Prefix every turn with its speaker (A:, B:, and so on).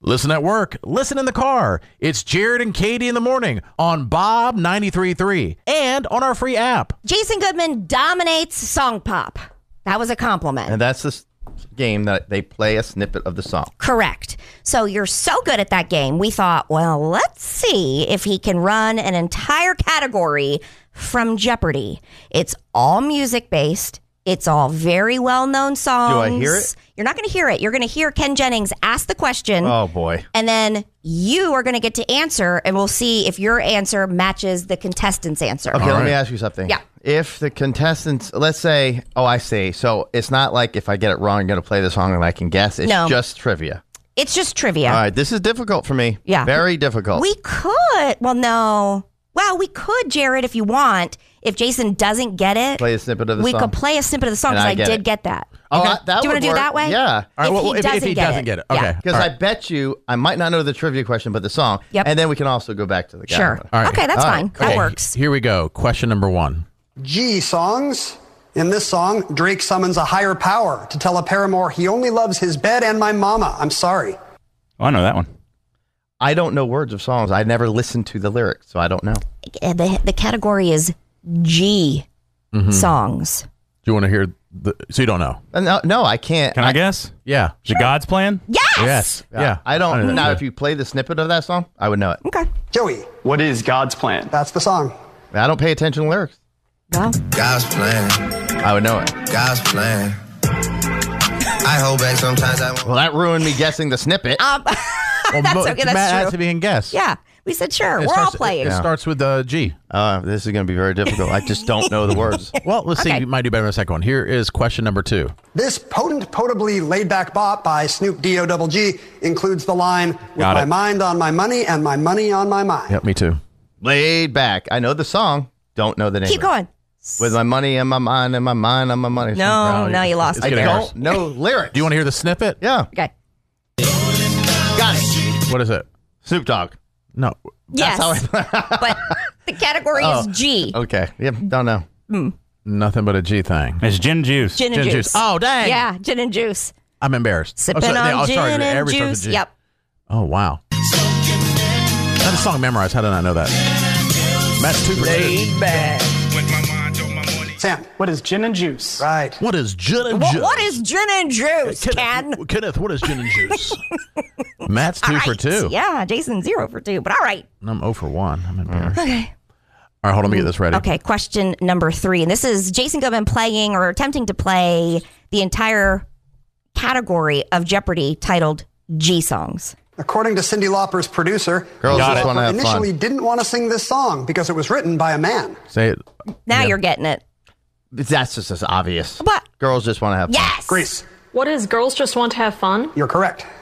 A: Listen at work. Listen in the car. It's Jared and Katie in the morning on Bob 93.3 and on our free app.
B: Jason Goodman dominates Song Pop. That was a compliment.
C: And that's the game that they play a snippet of the song.
B: Correct. So you're so good at that game, we thought, well, let's see if he can run an entire category from Jeopardy. It's all music-based. It's all very well-known songs.
C: Do I hear it?
B: You're not going to hear it. You're going to hear Ken Jennings ask the question.
C: Oh, boy.
B: And then you are going to get to answer, and we'll see if your answer matches the contestant's answer.
C: Okay, let me ask you something.
B: Yeah.
C: If the contestants, let's say, I see. So it's not like if I get it wrong, I'm going to play the song and I can guess. It's just trivia.
B: It's just trivia.
C: All right, this is difficult for me.
B: Yeah.
C: Very difficult.
B: We could. Well, no. Well, we could, Jared, if you want. If Jason doesn't get it,
C: play a snippet of the song.
B: We could play a snippet of the song because I did get that.
C: Oh,
B: okay.
C: that
B: do you want to do it that way?
C: Yeah.
A: All right, if he doesn't get it. Okay.
C: Because I bet you I might not know the trivia question, but the song.
B: Yep.
C: And then we can also go back to the guy.
B: Sure.
A: All right.
B: Okay, that's fine. That works.
A: Here we go. Question number 1.
D: G songs. In this song, Drake summons a higher power to tell a paramour he only loves his bed and my mama. I'm sorry.
E: Oh, I know that one.
C: I don't know words of songs. I never listened to the lyrics, so I don't know.
B: The category is G songs.
A: Do you want to hear so you don't know?
C: No, I can't.
E: Can I guess?
A: Yeah.
E: The God's Plan?
B: Yes.
A: Yeah.
C: I don't
A: know.
C: now. If you play the snippet of that song, I would know it.
B: Okay.
D: Joey,
F: What is God's plan?
D: that's the song.
C: I don't pay attention to lyrics.
B: Well,
G: God's plan,
C: I would know it.
G: God's plan. I hold back sometimes.
C: Well, that ruined me guessing the snippet.
A: Well,
B: that's okay. That's
A: Matt
B: true.
A: asked if he can guess.
B: Yeah. We said sure.
A: It
B: We're
A: starts-
B: all playing.
A: It starts with G.
C: This is going to be very difficult. I just don't know the words.
A: Well, let's see.
B: Okay.
A: You might do better in the second one. Here is question number 2.
D: This potably laid-back bop by Snoop D-O-double-G includes the line, with
E: Got
D: my
E: it.
D: mind on my money and my money on my mind.
A: Yep, me too.
C: Laid back. I know the song. Don't know the name.
B: Keep
C: of it.
B: going.
C: With my money and my mind and my mind on my money.
B: No, you lost
A: it's
C: I
B: it.
A: getting
B: there.
A: worse.
C: don't know lyrics.
A: Do you want to hear the snippet?
C: Yeah.
B: Okay.
C: Got it.
A: What is it?
C: Snoop Dogg.
A: No.
B: Yes.
C: That's
B: But the category is G.
C: Okay. Yep. Don't know.
A: Nothing but a G thing.
E: It's gin and juice.
B: Gin and juice.
A: Oh, dang.
B: Yeah, gin and juice.
A: I'm embarrassed.
B: Sipping
A: sorry.
B: on gin
A: sorry.
B: and
A: Every starts
B: juice.
A: with G.
B: Yep.
A: Oh, wow. That song memorized. How did I know that? Matt's 2 for 2.
D: Sam.
F: What is gin and juice?
D: Right.
A: What is gin and juice?
B: What is gin and juice, Ken?
A: Kenneth, what is gin and juice? Matt's 2
B: All
A: for
B: right.
A: 2.
B: Yeah, Jason 0 for 2. But all right.
A: I'm 0 for 1. I'm embarrassed.
B: Okay.
A: All right, hold on. Let me get this ready.
B: Okay, question number 3. And this is Jason Goodman playing or attempting to play the entire category of Jeopardy titled G songs.
D: According to Cyndi Lauper's producer,
C: Girls
E: Got
C: just
E: it.
C: want to have
D: initially
C: fun.
D: didn't want to sing this song because it was written by a man.
A: Say it.
B: Now you're getting it.
C: That's just as obvious.
B: But
C: Girls just want to have fun.
B: yes.
D: Greece,
H: What is Girls Just Want to Have Fun?
D: you're correct.